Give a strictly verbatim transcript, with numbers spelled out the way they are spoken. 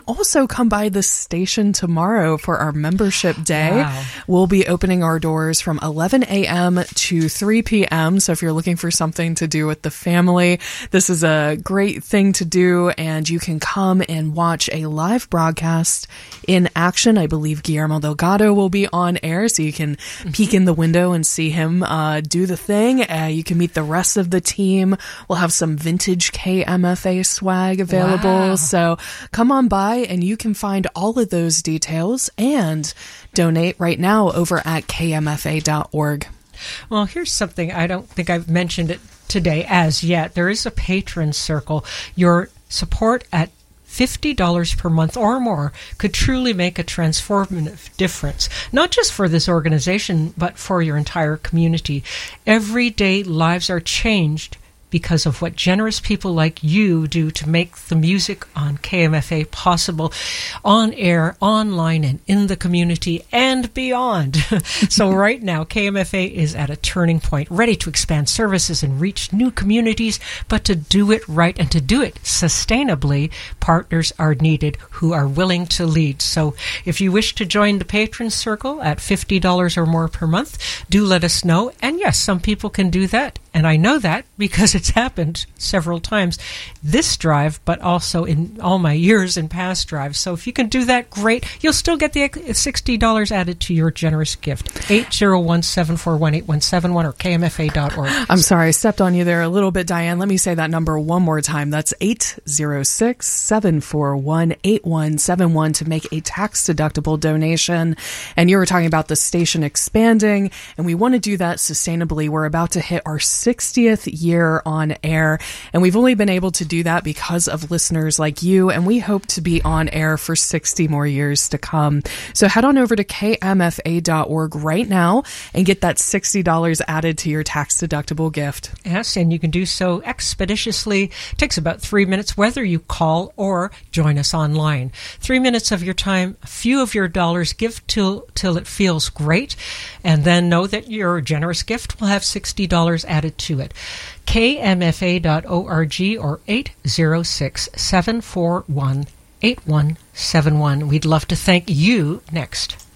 also come by the station tomorrow for our membership day. Wow. We'll be opening our doors from eleven a.m. to three p.m. So if you're looking for something to do with the family, this is a great thing to do, and you can come and watch a live broadcast in action. I believe Guillermo Delgado will be on air, so you can mm-hmm. peek in the window and see him uh, do the thing. Uh, you can meet the rest of the team. We'll have some vintage K M F A swag available. Wow. So come on by and you can find all of those details and donate right now over at K M F A dot org. Well, here's something I don't think I've mentioned it today as yet. There is a patron circle. Your support at fifty dollars per month or more could truly make a transformative difference, not just for this organization, but for your entire community. Every day, lives are changed because of what generous people like you do to make the music on K M F A possible, on air, online, and in the community and beyond. So right now, K M F A is at a turning point, ready to expand services and reach new communities, but to do it right and to do it sustainably, partners are needed who are willing to lead. So if you wish to join the Patron Circle at fifty dollars or more per month, do let us know. And yes, some people can do that. And I know that because it's happened several times this drive, but also in all my years in past drives. So if you can do that, great. You'll still get the sixty dollars added to your generous gift. eight oh one, seven four one, eight one seven one or K M F A dot org. I'm sorry, I stepped on you there a little bit, Diane. Let me say that number one more time. That's eight oh six, seven four one, eight one seven one to make a tax-deductible donation. And you were talking about the station expanding, and we want to do that sustainably. We're about to hit our sixtieth year on air, and we've only been able to do that because of listeners like you, and we hope to be on air for sixty more years to come. So head on over to K M F A dot org right now and get that sixty dollars added to your tax-deductible gift. Yes, and you can do so expeditiously. It takes about three minutes, whether you call or join us online. Three minutes of your time, a few of your dollars, give till till it feels great, and then know that your generous gift will have sixty dollars added to it. K M F A dot org or eight oh six, seven four one, eight one seven one. We'd love to thank you next.